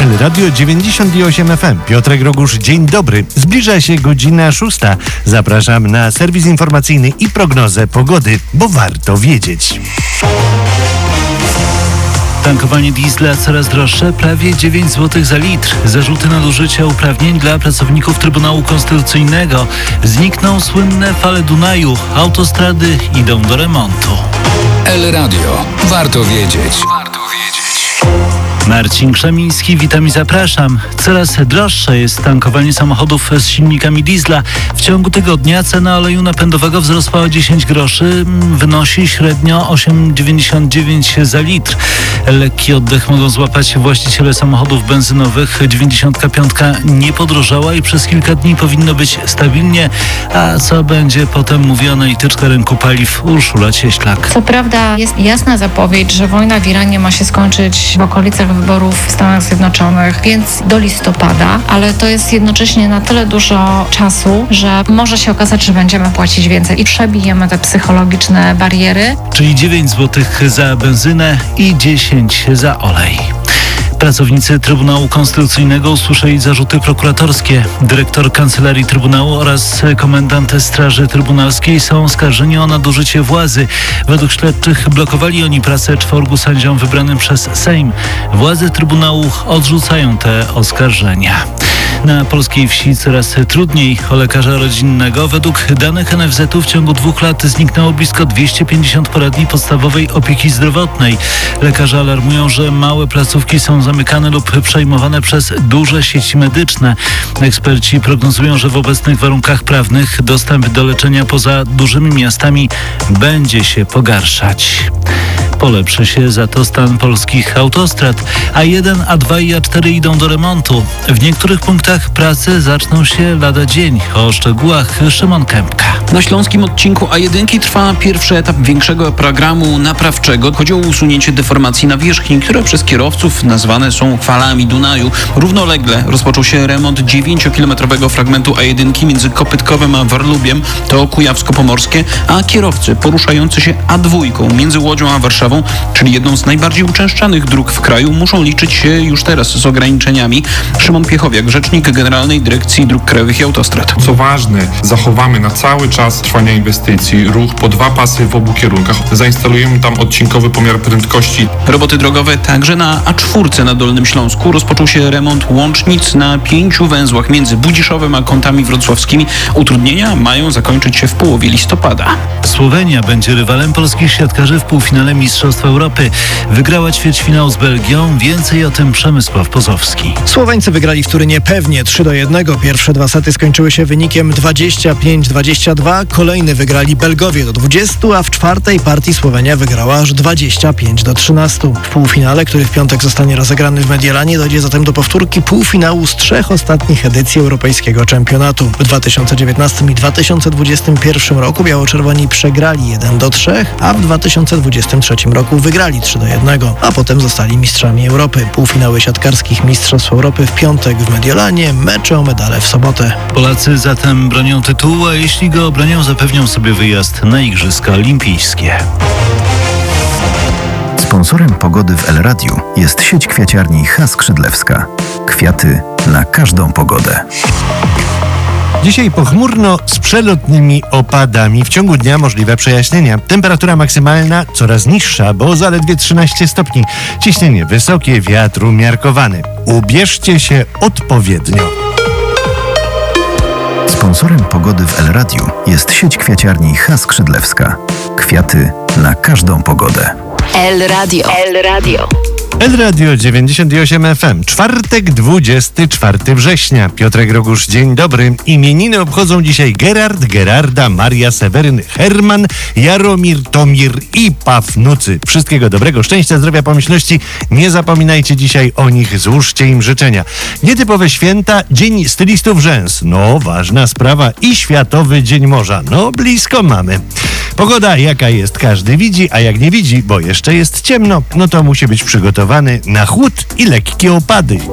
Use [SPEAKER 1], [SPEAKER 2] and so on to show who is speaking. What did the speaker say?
[SPEAKER 1] Radio 98 FM. Piotrek Rogusz, dzień dobry. Zbliża się godzina 6. Zapraszam na serwis informacyjny i prognozę pogody, bo warto wiedzieć.
[SPEAKER 2] Tankowanie diesla coraz droższe, prawie 9 zł za litr. Zarzuty nadużycia uprawnień dla pracowników Trybunału Konstytucyjnego. Znikną słynne fale Dunaju. Autostrady idą do remontu.
[SPEAKER 3] El Radio. Warto wiedzieć.
[SPEAKER 2] Marcin Krzemiński, witam i zapraszam. Coraz droższe jest tankowanie samochodów z silnikami diesla. W ciągu tygodnia cena oleju napędowego wzrosła o 10 groszy, wynosi średnio 8,99 za litr. Lekki oddech mogą złapać właściciele samochodów benzynowych. 95 nie podrożała i przez kilka dni powinno być stabilnie. A co będzie potem mówi analityczka rynku paliw Urszula Cieślak.
[SPEAKER 4] Co prawda jest jasna zapowiedź, że wojna w Iranie ma się skończyć w okolicach wyborów w Stanach Zjednoczonych, więc do listopada, ale to jest jednocześnie na tyle dużo czasu, że może się okazać, że będziemy płacić więcej i przebijemy te psychologiczne bariery.
[SPEAKER 2] Czyli 9 zł za benzynę i 10 za olej. Pracownicy Trybunału Konstytucyjnego usłyszeli zarzuty prokuratorskie. Dyrektor Kancelarii Trybunału oraz komendant Straży Trybunalskiej są oskarżeni o nadużycie władzy. Według śledczych blokowali oni pracę 4 sędziom wybranym przez Sejm. Władze Trybunału odrzucają te oskarżenia. Na polskiej wsi coraz trudniej o lekarza rodzinnego. Według danych NFZ-u w ciągu 2 lat zniknęło blisko 250 poradni podstawowej opieki zdrowotnej. Lekarze alarmują, że małe placówki są zamykane lub przejmowane przez duże sieci medyczne. Eksperci prognozują, że w obecnych warunkach prawnych dostęp do leczenia poza dużymi miastami będzie się pogarszać. Polepszy się za to stan polskich autostrad. A1, A2 i A4 idą do remontu. W niektórych punktach prace zaczną się lada dzień. O szczegółach Szymon Kępka.
[SPEAKER 5] Na śląskim odcinku A1 trwa pierwszy etap większego programu naprawczego. Chodzi o usunięcie deformacji nawierzchni, które przez kierowców nazwane są falami Dunaju. Równolegle rozpoczął się remont 9-kilometrowego fragmentu A1 między Kopytkowem a Warlubiem, to Kujawsko-Pomorskie, a kierowcy poruszający się A2 między Łodzią a Warszawą, czyli jedną z najbardziej uczęszczanych dróg w kraju, muszą liczyć się już teraz z ograniczeniami. Szymon Piechowiak, rzecznik Generalnej Dyrekcji Dróg Krajowych i Autostrad.
[SPEAKER 6] Co ważne, zachowamy na cały czas trwania inwestycji ruch po 2 pasy w obu kierunkach. Zainstalujemy tam odcinkowy pomiar prędkości.
[SPEAKER 5] Roboty drogowe także na A4 na Dolnym Śląsku. Rozpoczął się remont łącznic na 5 węzłach między Budziszowem a Kątami Wrocławskimi. Utrudnienia mają zakończyć się w połowie listopada.
[SPEAKER 2] Słowenia będzie rywalem polskich siatkarzy w półfinale Mistrzostw Europy. Wygrała ćwierćfinał z Belgią. Więcej o tym Przemysław Pozowski.
[SPEAKER 7] Słoweńcy wygrali w Turynie pewnie 3-1. Pierwsze 2 sety skończyły się wynikiem 25-22. Kolejny wygrali Belgowie do 20, a w 4. partii Słowenia wygrała aż 25-13. W półfinale, który w piątek zostanie rozegrany w Mediolanie, dojdzie zatem do powtórki półfinału z 3 ostatnich edycji Europejskiego Czempionatu. W 2019 i 2021 roku biało-czerwoni przegrali 1-3, a w 2023 roku wygrali 3-1, a potem zostali mistrzami Europy. Półfinały siatkarskich Mistrzostw Europy w piątek w Mediolanie, mecze o medale w sobotę.
[SPEAKER 2] Polacy zatem bronią tytułu, a jeśli go obronią, zapewnią sobie wyjazd na Igrzyska Olimpijskie.
[SPEAKER 8] Sponsorem pogody w El Radiu jest sieć kwiaciarni H. Skrzydlewska. Kwiaty na każdą pogodę.
[SPEAKER 1] Dzisiaj pochmurno z przelotnymi opadami. W ciągu dnia możliwe przejaśnienia. Temperatura maksymalna coraz niższa, bo zaledwie 13 stopni. Ciśnienie wysokie, wiatr umiarkowany. Ubierzcie się odpowiednio.
[SPEAKER 8] Sponsorem pogody w El Radiu jest sieć kwiaciarni H. Skrzydlewska. Kwiaty na każdą pogodę.
[SPEAKER 9] El Radio. El Radio.
[SPEAKER 1] El Radio 98 FM. Czwartek, 24 września. Piotrek Rogusz, dzień dobry. Imieniny obchodzą dzisiaj Gerard, Gerarda, Maria, Seweryn, Herman, Jaromir, Tomir i Pafnucy. Wszystkiego dobrego, szczęścia, zdrowia, pomyślności. Nie zapominajcie dzisiaj o nich, złóżcie im życzenia. Nietypowe święta, Dzień Stylistów Rzęs. No, ważna sprawa. I Światowy Dzień Morza. No, blisko mamy. Pogoda jaka jest, każdy widzi, a jak nie widzi, bo jeszcze jest ciemno, no to musi być przygotowany na chłód i lekkie opady.